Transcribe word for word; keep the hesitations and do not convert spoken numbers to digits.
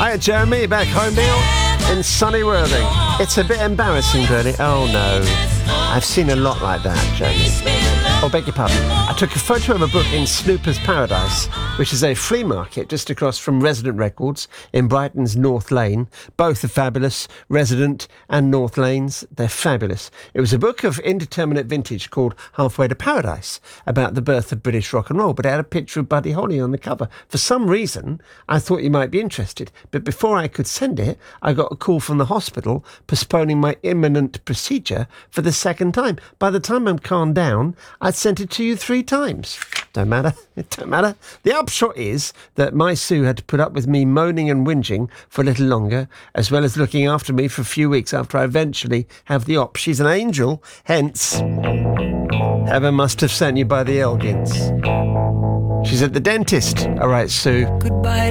Hi, Jeremy, back home now in sunny Worthing. It's a bit embarrassing, Bernie. Oh, no. I've seen a lot like that, Jeremy. Oh, beg your pardon. I took a photo of a book in Snooper's Paradise, which is a flea market just across from Resident Records in Brighton's North Lane. Both are fabulous, Resident and North Lanes. They're fabulous. It was a book of indeterminate vintage called Halfway to Paradise, about the birth of British rock and roll, but it had a picture of Buddy Holly on the cover. For some reason, I thought you might be interested, but before I could send it, I got a call from the hospital postponing my imminent procedure for the second time. By the time I'm calmed down, I'd sent it to you three times. Don't matter. It don't matter. The upshot is that my Sue had to put up with me moaning and whinging for a little longer, as well as looking after me for a few weeks after I eventually have the op. She's an angel, hence heaven must have sent you by the Elgins. She's at the dentist. All right, Sue. Goodbye.